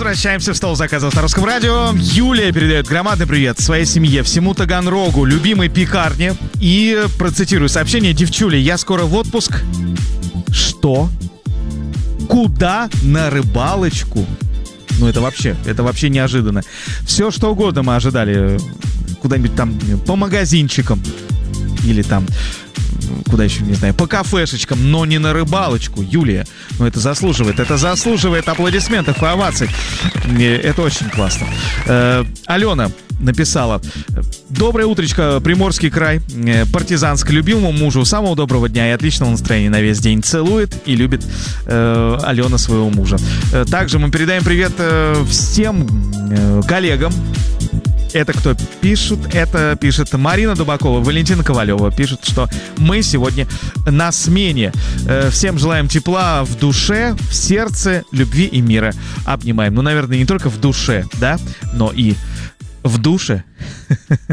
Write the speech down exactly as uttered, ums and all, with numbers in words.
Возвращаемся в стол заказов на Русском радио. Юлия передает громадный привет своей семье, всему Таганрогу, любимой пекарне. И процитирую сообщение: девчули, я скоро в отпуск. Что? Куда? На рыбалочку? Ну это вообще, это вообще неожиданно. Все что угодно мы ожидали. Куда-нибудь там по магазинчикам. Или там, куда еще, не знаю, по кафешечкам, но не на рыбалочку. Юлия, ну это заслуживает, это заслуживает аплодисментов и оваций. Это очень классно. Э, Алена написала: доброе утречко, Приморский край, Партизанск, любимому мужу самого доброго дня и отличного настроения на весь день. Целует и любит э, Алена своего мужа. Э, также мы передаем привет э, всем э, коллегам. Это кто пишет? Это пишет Марина Дубакова, Валентина Ковалева. Пишут, что мы сегодня на смене. Всем желаем тепла в душе, в сердце, любви и мира. Обнимаем. Ну, наверное, не только в душе, да, но и в душе.